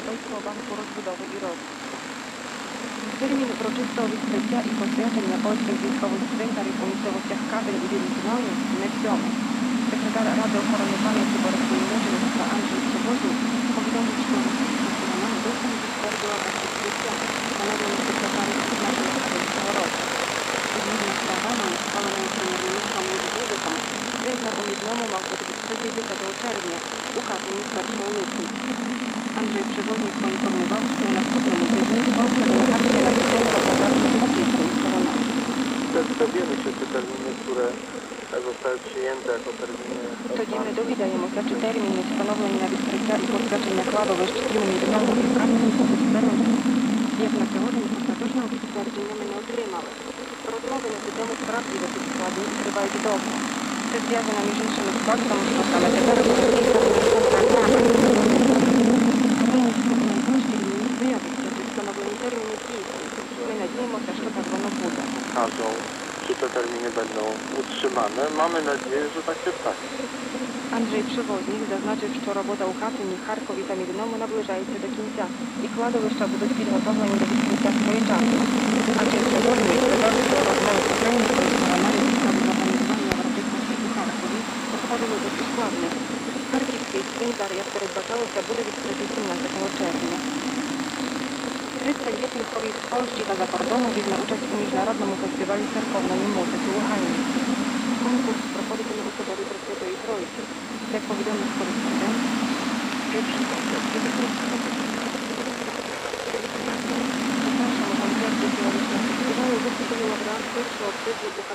Polskiego Banku Rozbudowy i Rozwoju. Termin uroczystego відкриття і посвячення польських військових цвинтарів у місцевостях Кабель і Вілінкіною невідомо. Секретар Ради охорони пам'яті Борисової Мучеництва Андрій Przewodnik повідомив, що російська сторона досі не підтвердила дату відкриття, встановлену секретарем призначення цього року. Згідно з правами, ухваленими прем'єр-міністром Євгеном, цвинтар у Мідному мав бути відкритий 10 червня, указ міністра 1 липня. Andrzej Przewodnik poinformował, że na następnym tygodniu Polska delegacja napisała poprawkę rosyjską stroną. Dowiemy się te terminy, które zostały przyjęte jako terminy. Тоді ми довідаємося, чи терміни, встановлені на відкриття і посвячення кладовищ стріму Мідному і Кабелю, будуть збережені. Як на сьогодні, остаточного підтвердження ми не отримали. Розмови на цю тему справді досить складні і тривають довго. Це зв'язано між іншими з фактом, що саме тепер російська контраграма. My надіємося, що так воно буде. Czy te terminy będą utrzymane? Mamy nadzieję, że tak się stanie. Андрій Przewodnik зазначив, що робота у Катині, Харкові та Мідному наближається до кінця, і кладовища будуть підготовлені до відкриття своєчасно. Андрій Przewodnik додав, що розмови з українською стороною з справи організування урочистостей у Харкові проходили досить складно. Харківський цвинтар, як передбачалося, буде відкритий 17 червня. 30 дітей з Польщі та за кордону візьме участь у міжнародному фестивалі церковної музики у Ганні. Конкурс проходитиме у соборі Пресвятої Троїці. Як повідомив кореспондент, перший концерт буде у першому концерті філаричного фестивалю виступили лауреат першого призу